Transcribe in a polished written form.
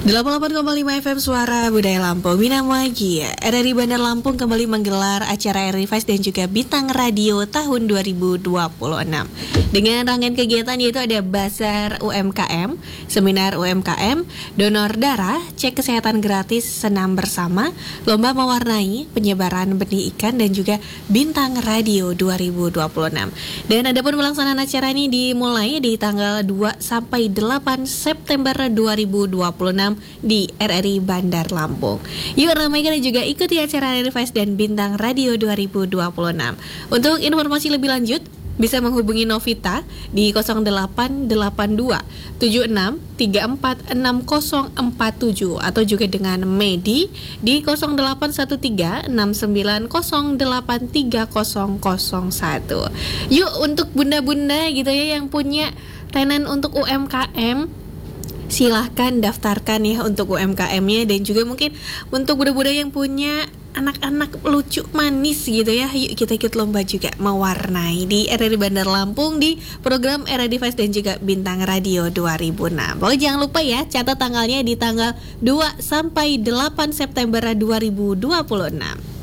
88,5 FM Suara Budaya Lampung. Bina Magi, RRI Bandar Lampung kembali menggelar acara RRI Fest dan juga Bintang Radio tahun 2026. Dengan rangkaian kegiatan yaitu ada Bazar UMKM, Seminar UMKM, Donor Darah, Cek Kesehatan Gratis, Senam Bersama, Lomba Mewarnai, Penyebaran Benih Ikan, dan juga Bintang Radio 2026. Dan adapun pelaksanaan acara ini dimulai di tanggal 2 sampai 8 September 2026 di RRI Bandar Lampung. Yuk ramaikan dan juga ikuti acara RRI Fest dan Bintang Radio 2026. Untuk informasi lebih lanjut bisa menghubungi Novita di 0882 76 34 6047 atau juga dengan Medi di 0813 69 08 3001. Yuk untuk bunda-bunda gitu ya yang punya tenan untuk UMKM, silahkan daftarkan ya untuk UMKM-nya, dan juga mungkin untuk budak-budak yang punya anak-anak lucu manis gitu ya. Yuk kita ikut lomba juga mewarnai di RRI Bandar Lampung di program RRI Fest dan juga Bintang Radio 2006. Pokoknya jangan lupa ya, catat tanggalnya di tanggal 2 sampai 8 September 2026.